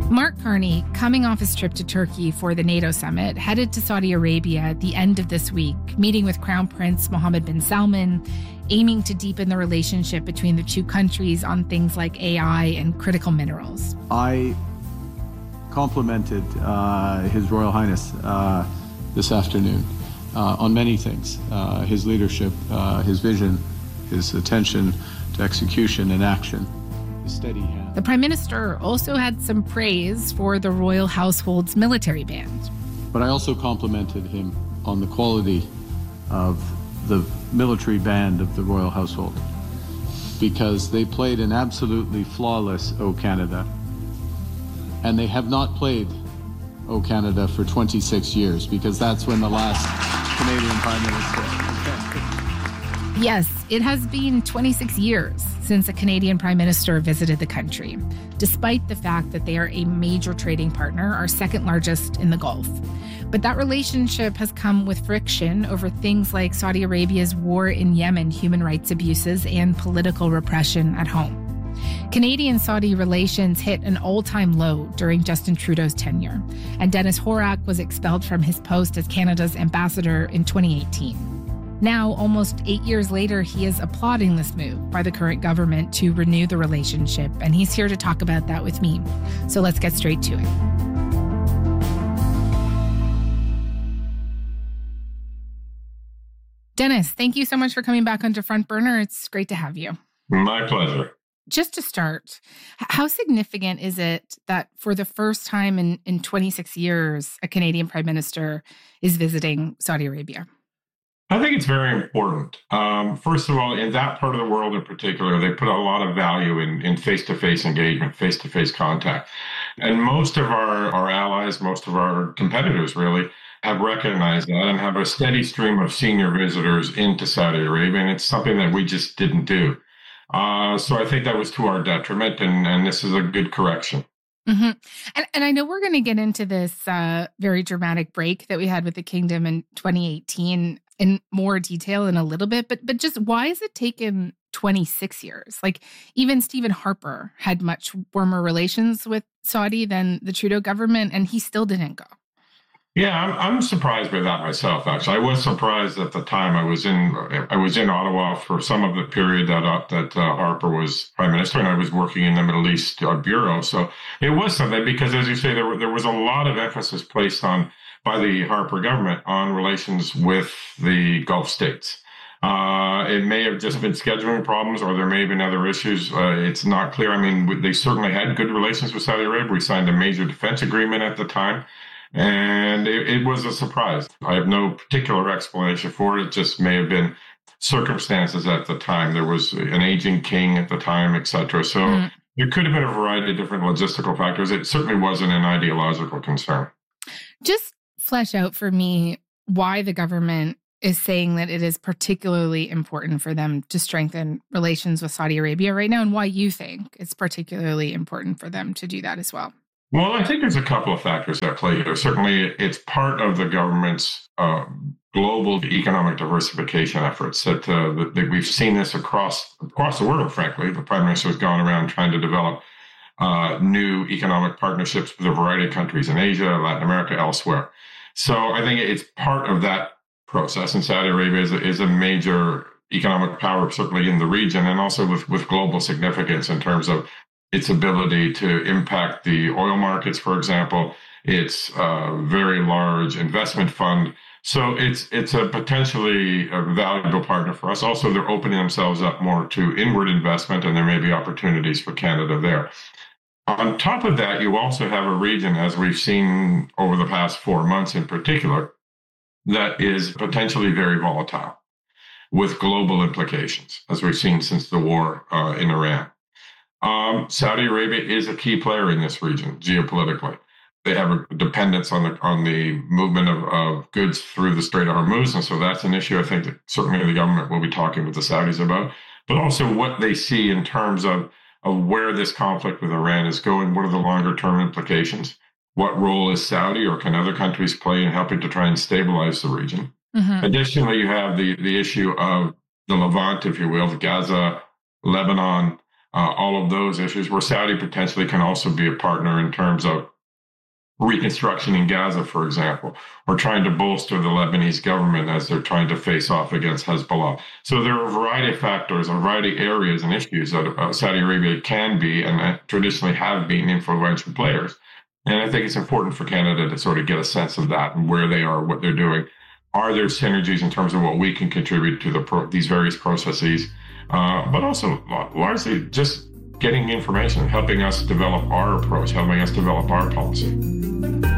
Mark Carney, coming off his trip to Turkey for the NATO summit, headed to Saudi Arabia at the end of this week, meeting with Crown Prince Mohammed bin Salman, aiming to deepen the relationship between the two countries on things like AI and critical minerals. I complimented His Royal Highness this afternoon on many things, his leadership, his vision, his attention to execution and action. Steady hand. The Prime Minister also had some praise for the royal household's military band. But I also complimented him on the quality of the military band of the royal household, because they played an absolutely flawless O Canada, and they have not played O Canada for 26 years, because that's when the last Canadian Prime Minister... Yes, it has been 26 years since a Canadian Prime Minister visited the country, despite the fact that they are a major trading partner, our second largest in the Gulf. But that relationship has come with friction over things like Saudi Arabia's war in Yemen, human rights abuses, and political repression at home. Canadian-Saudi relations hit an all-time low during Justin Trudeau's tenure, and Dennis Horak was expelled from his post as Canada's ambassador in 2018. Now, almost 8 years later, he is applauding this move by the current government to renew the relationship, and he's here to talk about that with me. So let's get straight to it. Dennis, thank you so much for coming back onto Front Burner. It's great to have you. My pleasure. Just to start, how significant is it that for the first time in 26 years, a Canadian Prime Minister is visiting Saudi Arabia? I think it's very important. First of all, in that part of the world in particular, they put a lot of value in face-to-face engagement, face-to-face contact. And most of our allies, most of our competitors really, have recognized that and have a steady stream of senior visitors into Saudi Arabia. And it's something that we just didn't do. So I think that was to our detriment, and this is a good correction. Mm-hmm. And I know we're going to get into this very dramatic break that we had with the Kingdom in 2018 in more detail in a little bit, but just why has it taken 26 years? Like, even Stephen Harper had much warmer relations with Saudi than the Trudeau government, and he still didn't go. Yeah, I'm surprised by that myself, actually. I was surprised at the time. I was in Ottawa for some of the period that Harper was Prime Minister, and I was working in the Middle East Bureau. So it was something, because, as you say, there was a lot of emphasis placed on by the Harper government on relations with the Gulf states. It may have just been scheduling problems, or there may have been other issues. It's not clear. I mean, they certainly had good relations with Saudi Arabia. We signed a major defense agreement at the time, and it was a surprise. I have no particular explanation for it. It just may have been circumstances at the time. There was an aging king at the time, et cetera. So there could have been a variety of different logistical factors. It certainly wasn't an ideological concern. Just flesh out for me why the government is saying that it is particularly important for them to strengthen relations with Saudi Arabia right now, and why you think it's particularly important for them to do that as well. Well, I think there's a couple of factors at play here. Certainly, it's part of the government's global economic diversification efforts that we've seen this across the world, frankly. The Prime Minister has gone around trying to develop new economic partnerships with a variety of countries in Asia, Latin America, elsewhere. So I think it's part of that process. And Saudi Arabia is a major economic power, certainly in the region, and also with global significance in terms of its ability to impact the oil markets, for example. It's a very large investment fund. So it's a potentially a valuable partner for us. Also, they're opening themselves up more to inward investment, and there may be opportunities for Canada there. On top of that, you also have a region, as we've seen over the past 4 months in particular, that is potentially very volatile with global implications, as we've seen since the war in Iran. Saudi Arabia is a key player in this region geopolitically. They have a dependence on the movement of goods through the Strait of Hormuz, and so that's an issue I think that certainly the government will be talking with the Saudis about, but also what they see in terms of where this conflict with Iran is going. What are the longer term implications? What role is Saudi or can other countries play in helping to try and stabilize the region? Mm-hmm. Additionally, you have the issue of the Levant, if you will, Gaza, Lebanon, all of those issues, where Saudi potentially can also be a partner in terms of reconstruction in Gaza, for example, or trying to bolster the Lebanese government as they're trying to face off against Hezbollah. So there are a variety of factors, a variety of areas and issues that Saudi Arabia can be and traditionally have been influential players. And I think it's important for Canada to sort of get a sense of that and where they are, what they're doing. Are there synergies in terms of what we can contribute to these various processes? But also largely just getting information, helping us develop our approach, helping us develop our policy.